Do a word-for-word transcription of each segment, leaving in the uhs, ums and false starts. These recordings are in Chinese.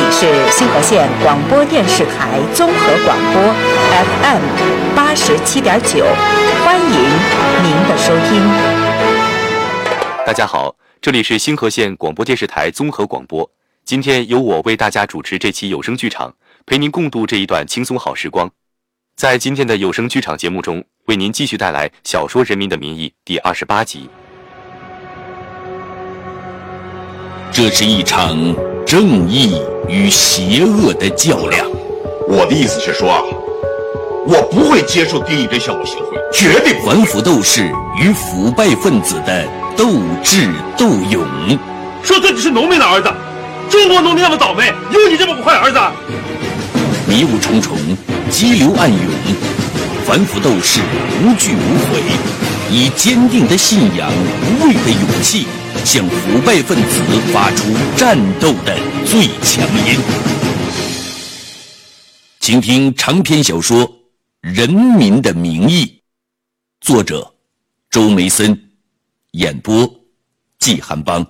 里是星河县广播电视台综合广播 F M 八十七点九，欢迎您的收听。 大家好，这里是星河县广播电视台综合广播。今天由我为大家主持这期有声剧场，陪您共度这一段轻松好时光。在今天的有声剧场节目中，为您继续带来小说《人民的名义》第二十八集。 这是一场正义与邪恶的较量。 我的意思是说啊，我不会接受第一针项目协会，绝对不会。 反腐斗士与腐败分子的斗智斗勇。 说自己是农民的儿子，中国农民那么倒霉，有你这么个坏儿子？ 迷雾重重，激流暗涌，反腐斗士无惧无悔，以坚定的信仰、无畏的勇气，向腐败分子发出战斗的最强音。请听长篇小说《人民的名义》，作者周梅森，演播季寒邦。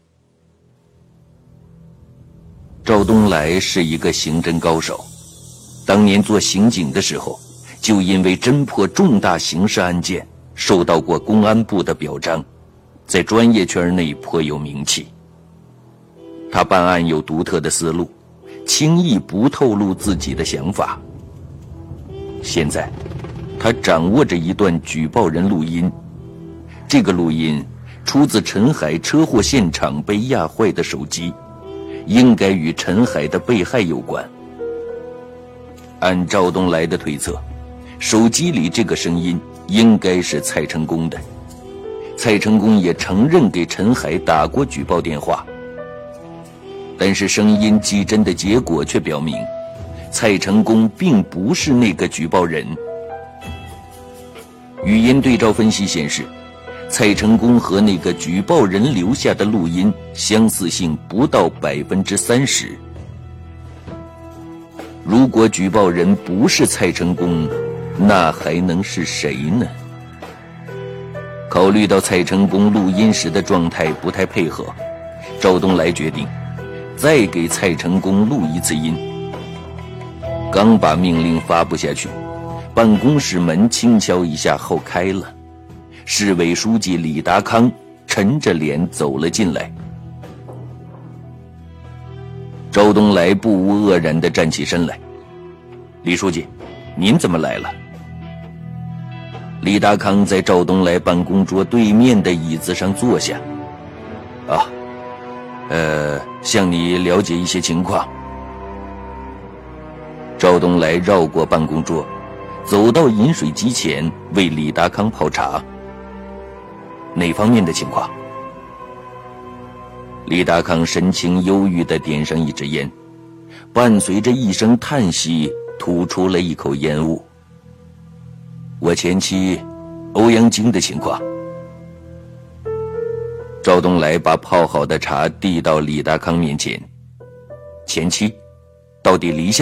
赵东来是一个刑侦高手，当年做刑警的时候，就因为侦破重大刑事案件，受到过公安部的表彰，在专业圈内颇有名气。他办案有独特的思路，轻易不透露自己的想法。现在他掌握着一段举报人录音，这个录音出自陈海车祸现场被压坏的手机，应该与陈海的被害有关。按赵东来的推测，手机里这个声音应该是蔡成功的。蔡成功也承认给陈海打过举报电话，但是声音技侦的结果却表明，蔡成功并不是那个举报人。语音对照分析显示，蔡成功和那个举报人留下的录音相似性不到百分之三十。如果举报人不是蔡成功，那还能是谁呢？考虑到蔡成功录音时的状态不太配合，赵东来决定再给蔡成功录一次音。刚把命令发布下去，办公室门轻敲一下后开了，市委书记李达康沉着脸走了进来。赵东来不无愕然地站起身来：“李书记，您怎么来了？”李达康在赵东来办公桌对面的椅子上坐下。啊，呃，向你了解一些情况。赵东来绕过办公桌，走到饮水机前为李达康泡茶。哪方面的情况？李达康神情忧郁地点上一支烟，伴随着一声叹息，吐出了一口烟雾。我前妻欧阳菁的情况。赵东来把泡好的茶递到李达康面前。前妻到底离下